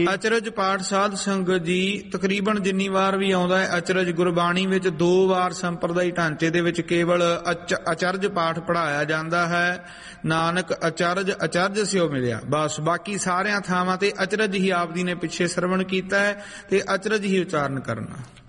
ਅਚਰਜ ਪਾਠ ਸਾਧ ਸੰਗਤ ਜੀ ਤਕਰੀਬਨ ਜਿੰਨੀ ਵਾਰ ਵੀ ਆਉਂਦਾ ਹੈ ਅਚਰਜ ਗੁਰਬਾਣੀ ਵਿੱਚ 2 ਵਾਰ ਸੰਪਰਦਾਈ ਢਾਂਚੇ ਦੇ ਵਿੱਚ ਕੇਵਲ ਅਚਰਜ ਪਾਠ ਪੜ੍ਹਾਇਆ ਜਾਂਦਾ ਹੈ। ਨਾਨਕ ਅਚਰਜ ਸਿਓ ਮਿਲਿਆ, ਬਸ ਬਾਕੀ ਸਾਰਿਆਂ ਥਾਵਾਂ ਤੇ ਅਚਰਜ ਹੀ ਆਪ ਜੀ ਨੇ ਪਿੱਛੇ ਸਰਵਣ ਕੀਤਾ ਹੈ ਤੇ ਅਚਰਜ ਹੀ ਉਚਾਰਨ ਕਰਨਾ।